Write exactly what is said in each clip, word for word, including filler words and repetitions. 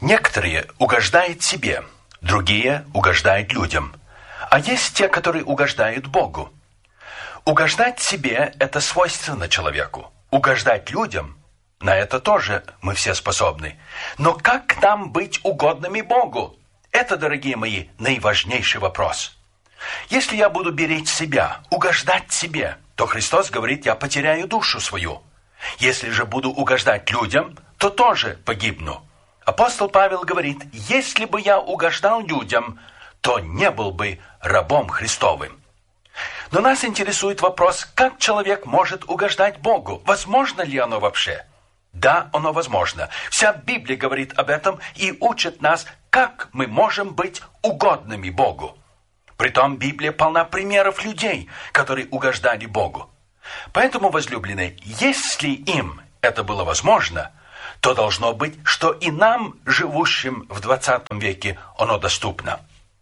Некоторые угождают себе, другие угождают людям, а есть те, которые угождают Богу. Угождать себе – это свойственно человеку. Угождать людям – на это тоже мы все способны. Но как нам быть угодными Богу? Это, дорогие мои, наиважнейший вопрос. Если я буду беречь себя, угождать себе, то Христос говорит, я потеряю душу свою. Если же буду угождать людям, то тоже погибну. Апостол Павел говорит, если бы я угождал людям, то не был бы рабом Христовым. Но нас интересует вопрос, как человек может угождать Богу? Возможно ли оно вообще? Да, оно возможно. Вся Библия говорит об этом и учит нас, как мы можем быть угодными Богу. Притом Библия полна примеров людей, которые угождали Богу. Поэтому, возлюбленные, если им это было возможно, то должно быть, что и нам, живущим в двадцатом веке, оно доступно.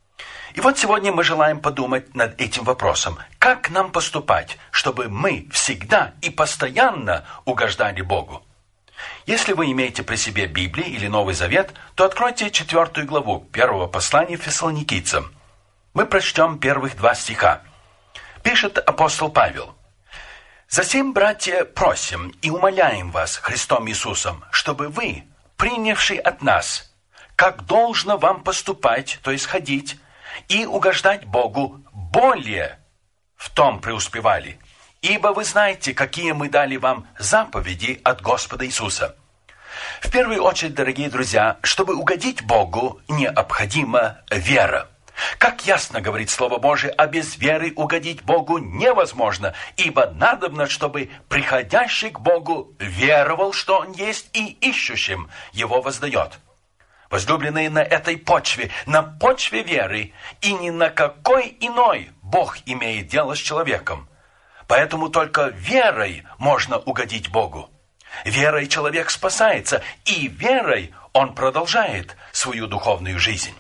И вот сегодня мы желаем подумать над этим вопросом. Как нам поступать, чтобы мы всегда и постоянно угождали Богу? Если вы имеете при себе Библию или Новый Завет, то откройте четвертую главу первого послания Фессалоникийцам. Мы прочтем первых два стиха. Пишет апостол Павел. «Засим, братья, просим и умоляем вас Христом Иисусом, чтобы вы, принявши от нас, как должно вам поступать, то есть ходить, и угождать Богу, более в том преуспевали. Ибо вы знаете, какие мы дали вам заповеди от Господа Иисуса». В первую очередь, дорогие друзья, чтобы угодить Богу, необходима вера. Как ясно говорит Слово Божие, а без веры угодить Богу невозможно, ибо надобно, чтобы приходящий к Богу веровал, что Он есть, и ищущим Его воздает. Возлюбленные, на этой почве, на почве веры, и ни на какой иной Бог имеет дело с человеком. Поэтому только верой можно угодить Богу. Верой человек спасается, и верой он продолжает свою духовную жизнь.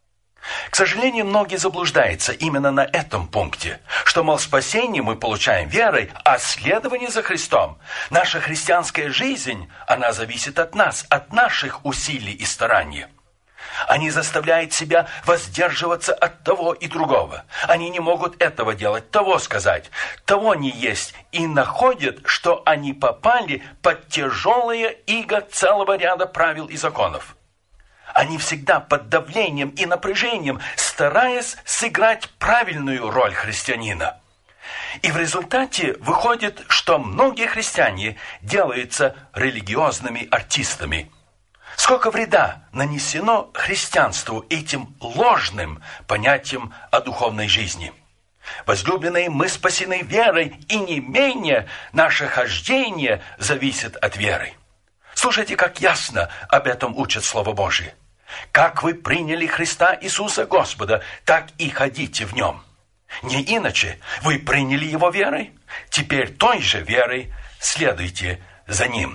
К сожалению, многие заблуждаются именно на этом пункте, что, мол, спасение мы получаем верой, а следование за Христом, наша христианская жизнь, она зависит от нас, от наших усилий и стараний. Они заставляют себя воздерживаться от того и другого. Они не могут этого делать, того сказать, того не есть, и находят, что они попали под тяжелое иго целого ряда правил и законов. Они всегда под давлением и напряжением, стараясь сыграть правильную роль христианина. И в результате выходит, что многие христиане делаются религиозными артистами. Сколько вреда нанесено христианству этим ложным понятием о духовной жизни. Возлюбленные, мы спасены верой, и не менее наше хождение зависит от веры. Слушайте, как ясно об этом учит Слово Божие. Как вы приняли Христа Иисуса Господа, так и ходите в Нем. Не иначе, вы приняли Его верой, теперь той же верой следуйте за Ним.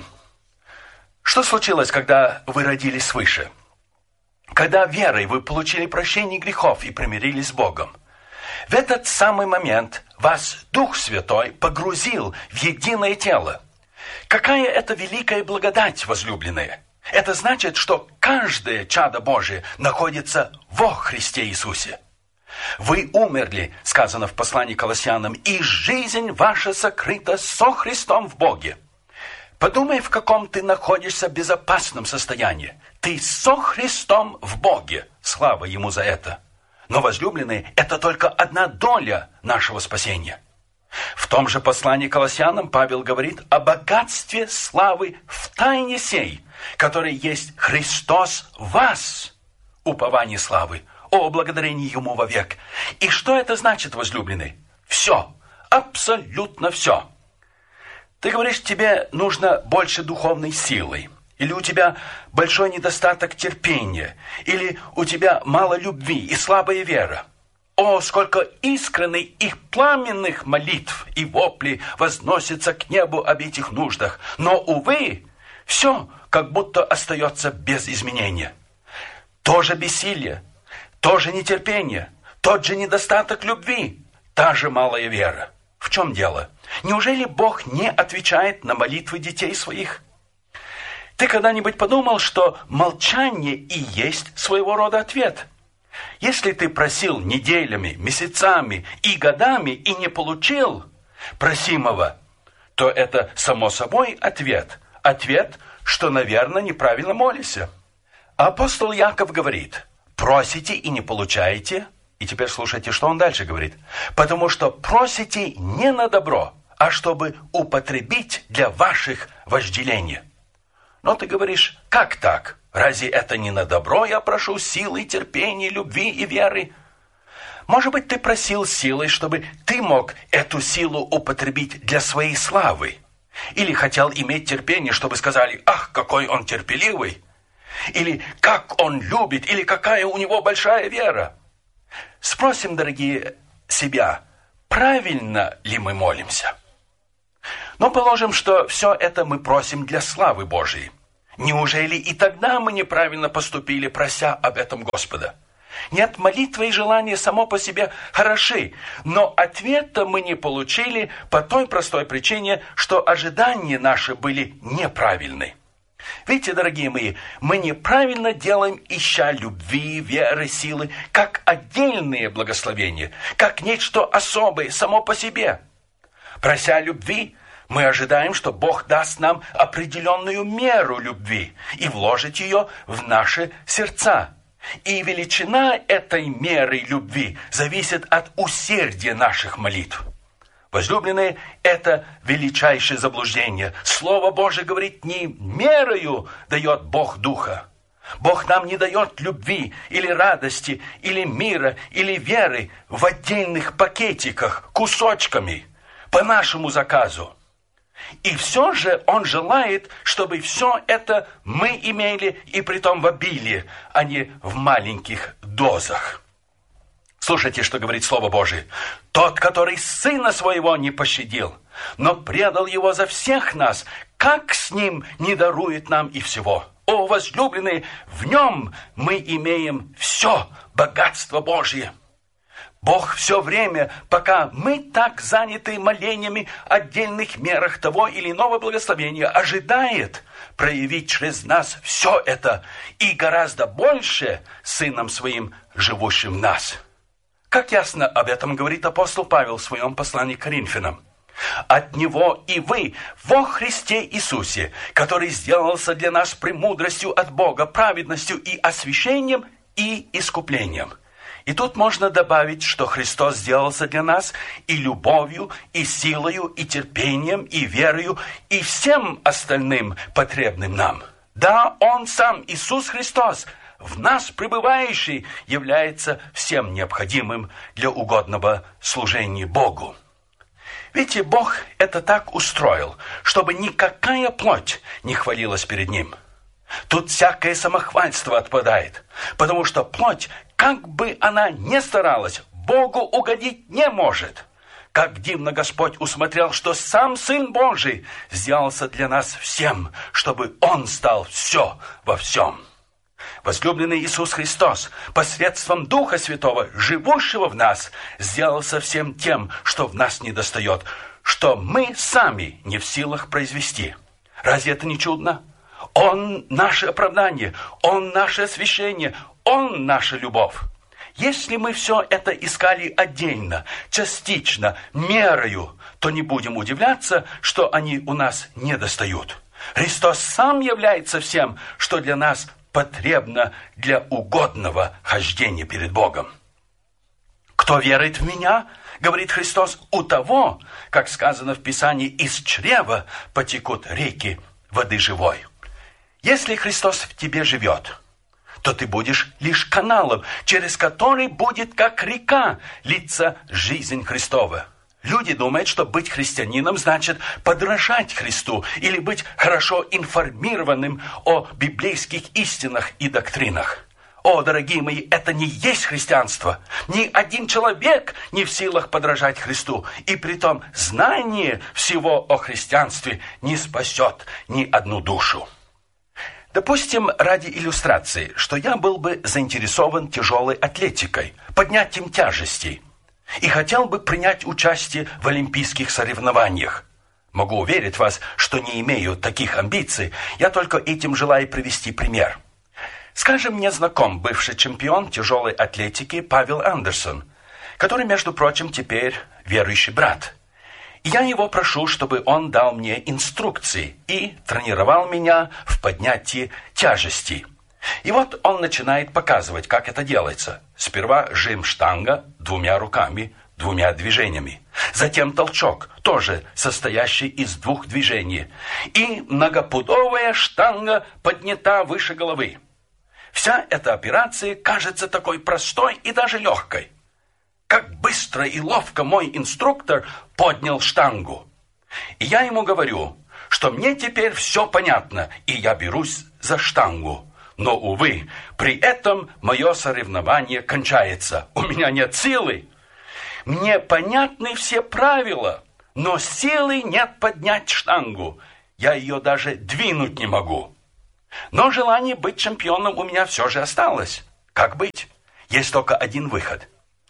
Что случилось, когда вы родились свыше? Когда верой вы получили прощение грехов и примирились с Богом. В этот самый момент вас Дух Святой погрузил в единое тело. Какая это великая благодать, возлюбленные! Это значит, что каждое чадо Божие находится во Христе Иисусе. Вы умерли, сказано в послании к Колоссянам, и жизнь ваша сокрыта со Христом в Боге. Подумай, в каком ты находишься безопасном состоянии. Ты со Христом в Боге. Слава Ему за это. Но, возлюбленные, это только одна доля нашего спасения. В том же послании к Колоссянам Павел говорит о богатстве славы в тайне сей, который есть Христос в вас, упование славы, о благодарении Ему вовек. И что это значит, возлюбленный? Все, абсолютно все. Ты говоришь, тебе нужно больше духовной силы, или у тебя большой недостаток терпения, или у тебя мало любви и слабая вера. О, сколько искренних и пламенных молитв и воплей возносится к небу об этих нуждах. Но, увы, все как будто остается без изменения. То же бессилие, то же нетерпение, тот же недостаток любви, та же малая вера. В чем дело? Неужели Бог не отвечает на молитвы детей своих? Ты когда-нибудь подумал, что молчание и есть своего рода ответ? Если ты просил неделями, месяцами и годами и не получил просимого, то это само собой ответ. Ответ, что, наверное, неправильно молишься. Апостол Яков говорит: просите и не получаете. И теперь слушайте, что он дальше говорит. Потому что просите не на добро, а чтобы употребить для ваших вожделений. Но ты говоришь: как так? Разве это не на добро я прошу силы, терпения, любви и веры? Может быть, ты просил силы, чтобы ты мог эту силу употребить для своей славы? Или хотел иметь терпение, чтобы сказали: ах, какой он терпеливый! Или как он любит, или какая у него большая вера? Спросим, дорогие, себя, правильно ли мы молимся? Но положим, что все это мы просим для славы Божией. Неужели и тогда мы неправильно поступили, прося об этом Господа? Нет, молитва и желание само по себе хороши, но ответа мы не получили по той простой причине, что ожидания наши были неправильны. Видите, дорогие мои, мы неправильно делаем, ища любви, веры, силы, как отдельные благословения, как нечто особое само по себе. Прося любви, мы ожидаем, что Бог даст нам определенную меру любви и вложит ее в наши сердца. И величина этой меры любви зависит от усердия наших молитв. Возлюбленные, это величайшее заблуждение. Слово Божие говорит: не мерою дает Бог Духа. Бог нам не дает любви, или радости, или мира, или веры в отдельных пакетиках, кусочками, по нашему заказу. И все же Он желает, чтобы все это мы имели, и притом в обилии, а не в маленьких дозах. Слушайте, что говорит Слово Божие. «Тот, который Сына Своего не пощадил, но предал Его за всех нас, как с Ним не дарует нам и всего? О, возлюбленные, в Нем мы имеем все богатство Божье». Бог все время, пока мы так заняты молениями о отдельных мерах того или иного благословения, ожидает проявить через нас все это и гораздо больше Сыном Своим, живущим в нас. Как ясно об этом говорит апостол Павел в своем послании к Коринфянам. «От Него и вы во Христе Иисусе, который сделался для нас премудростью от Бога, праведностью и освящением и искуплением». И тут можно добавить, что Христос сделался для нас и любовью, и силою, и терпением, и верою, и всем остальным потребным нам. Да, Он сам, Иисус Христос, в нас пребывающий, является всем необходимым для угодного служения Богу. Видите, Бог это так устроил, чтобы никакая плоть не хвалилась перед Ним. Тут всякое самохвальство отпадает, потому что плоть, как бы она ни старалась, Богу угодить не может. Как дивно Господь усмотрел, что сам Сын Божий сделался для нас всем, чтобы Он стал все во всем. Возлюбленный Иисус Христос посредством Духа Святого, живущего в нас, сделался всем тем, что в нас недостает, что мы сами не в силах произвести. Разве это не чудно? Он наше оправдание, Он наше освящение, Он наша любовь. Если мы все это искали отдельно, частично, мерою, то не будем удивляться, что они у нас недостают. Христос сам является всем, что для нас потребно для угодного хождения перед Богом. «Кто верует в Меня, — говорит Христос, — у того, как сказано в Писании, из чрева потекут реки воды живой». Если Христос в тебе живет, то ты будешь лишь каналом, через который будет, как река, литься жизнь Христова. Люди думают, что быть христианином значит подражать Христу или быть хорошо информированным о библейских истинах и доктринах. О, дорогие мои, это не есть христианство. Ни один человек не в силах подражать Христу. И притом знание всего о христианстве не спасет ни одну душу. Допустим, ради иллюстрации, что я был бы заинтересован тяжелой атлетикой, поднятием тяжестей, и хотел бы принять участие в олимпийских соревнованиях. могу уверить вас, что не имею таких амбиций. Я только этим желаю привести пример. Скажем, мне знаком бывший чемпион тяжелой атлетики Павел Андерсон, который, между прочим, теперь верующий брат. И я его прошу, чтобы он дал мне инструкции и тренировал меня в поднятии тяжестей. И вот он начинает показывать, как это делается. Сперва жим штанга двумя руками, двумя движениями. Затем толчок, тоже состоящий из двух движений. И многопудовая штанга поднята выше головы. Вся эта операция кажется такой простой и даже легкой. Как быстро и ловко мой инструктор поднял штангу. И я ему говорю, что мне теперь все понятно, и я берусь за штангу. Но, увы, при этом мое соревнование кончается. У меня нет силы. Мне понятны все правила, но силы нет поднять штангу. Я ее даже двинуть не могу. Но желание быть чемпионом у меня все же осталось. Как быть? Есть только один выход.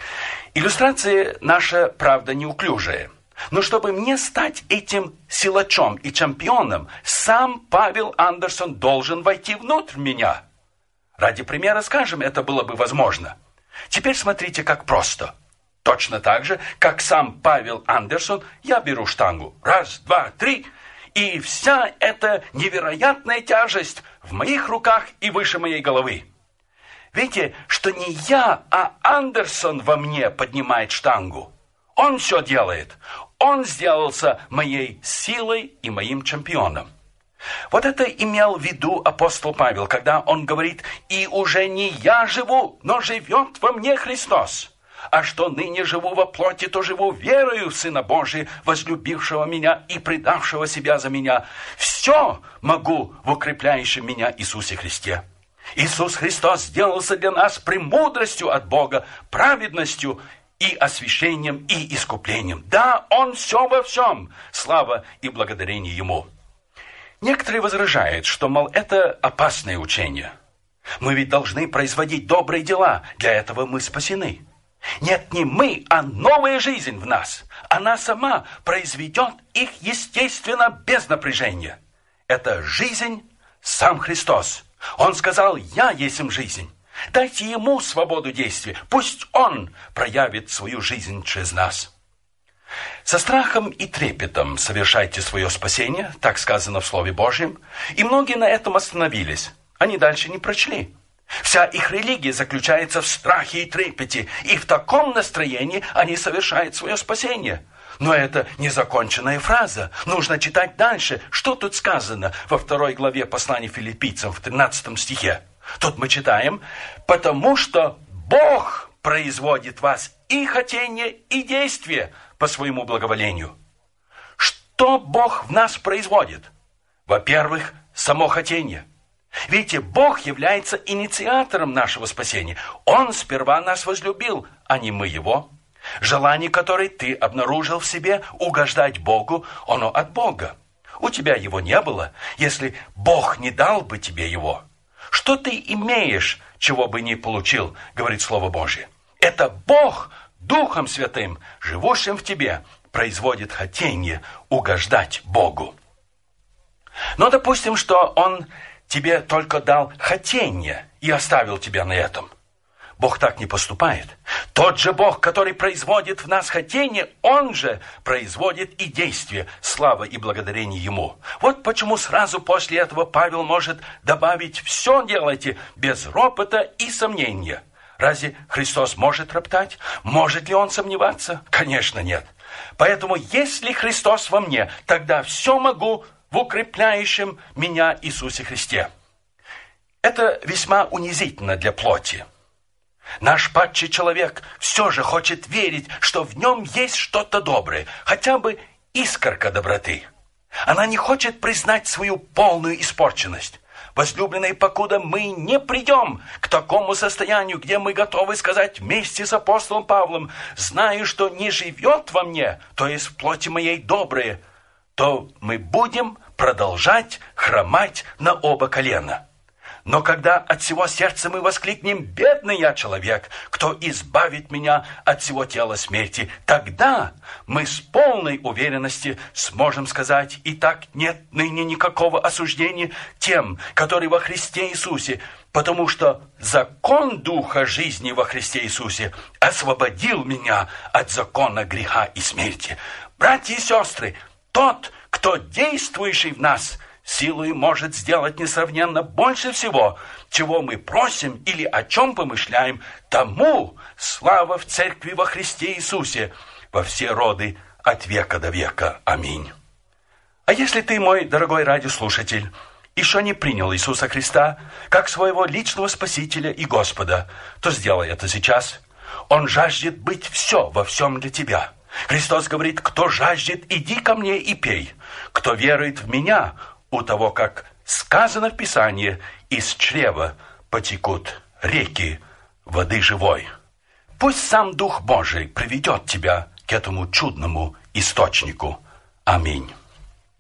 Иллюстрация наша, правда, неуклюжая. Но чтобы мне стать этим силачом и чемпионом, сам Павел Андерсон должен войти внутрь меня. Ради примера скажем, это было бы возможно. Теперь смотрите, как просто. Точно так же, как сам Павел Андерсон, я беру штангу. Раз, два, три. И вся эта невероятная тяжесть в моих руках и выше моей головы. Видите, что не я, а Андерсон во мне поднимает штангу. Он все делает. Он сделался моей силой и моим чемпионом. Вот это имел в виду апостол Павел, когда он говорит: «И уже не я живу, но живет во мне Христос. А что ныне живу во плоти, то живу верою в Сына Божия, возлюбившего меня и предавшего себя за меня. Все могу в укрепляющем меня Иисусе Христе». Иисус Христос сделался для нас премудростью от Бога, праведностью и освящением, и искуплением. Да, Он все во всем. Слава и благодарение Ему. Некоторые возражают, что, мол, это опасное учение. Мы ведь должны производить добрые дела. Для этого мы спасены. Нет, не мы, а новая жизнь в нас. Она сама произведет их естественно, без напряжения. Это жизнь сам Христос. Он сказал: «Я есть им жизнь». Дайте Ему свободу действия. Пусть Он проявит свою жизнь через нас. Со страхом и трепетом совершайте свое спасение, так сказано в Слове Божьем. И многие на этом остановились. Они дальше не прочли. Вся их религия заключается в страхе и трепете. И в таком настроении они совершают свое спасение. Но это незаконченная фраза. Нужно читать дальше. Что тут сказано во второй главе послания Филиппийцам в тринадцатом стихе? Тут мы читаем: «Потому что Бог производит в вас и хотение, и действие по своему благоволению». Что Бог в нас производит? Во-первых, само хотение. Видите, Бог является инициатором нашего спасения. Он сперва нас возлюбил, а не мы Его. Желание, которое ты обнаружил в себе, угождать Богу, оно от Бога. У тебя его не было, если Бог не дал бы тебе его. Что ты имеешь, чего бы не получил, говорит Слово Божье? Это Бог Духом Святым, живущим в тебе, производит хотение угождать Богу. Но допустим, что Он тебе только дал хотение и оставил тебя на этом. Бог так не поступает. Тот же Бог, который производит в нас хотение, Он же производит и действие. Слава и благодарение Ему. Вот почему сразу после этого Павел может добавить: «Все делайте без ропота и сомнения». Разве Христос может роптать? Может ли Он сомневаться? Конечно, нет. Поэтому, если Христос во мне, тогда все могу в укрепляющем меня Иисусе Христе. Это весьма унизительно для плоти. Наш падший человек все же хочет верить, что в нем есть что-то доброе, хотя бы искорка доброты. Она не хочет признать свою полную испорченность. Возлюбленные, покуда мы не придем к такому состоянию, где мы готовы сказать вместе с апостолом Павлом: «Знаю, что не живет во мне, то есть в плоти моей доброе», то мы будем продолжать хромать на оба колена. Но когда от всего сердца мы воскликнем: «Бедный я человек, кто избавит меня от всего тела смерти?», тогда мы с полной уверенностью сможем сказать: «Итак, нет ныне никакого осуждения тем, которые во Христе Иисусе, потому что закон Духа жизни во Христе Иисусе освободил меня от закона греха и смерти». Братья и сестры, тот, кто действующий в нас, силой может сделать несравненно больше всего, чего мы просим или о чем помышляем. Тому слава в Церкви во Христе Иисусе во все роды от века до века. Аминь. А если ты, мой дорогой радиослушатель, еще не принял Иисуса Христа как своего личного Спасителя и Господа, то сделай это сейчас. Он жаждет быть все во всем для тебя. Христос говорит: «Кто жаждет, иди ко мне и пей. Кто верует в меня, у того, как сказано в Писании, из чрева потекут реки воды живой». Пусть сам Дух Божий приведет тебя к этому чудному источнику. Аминь.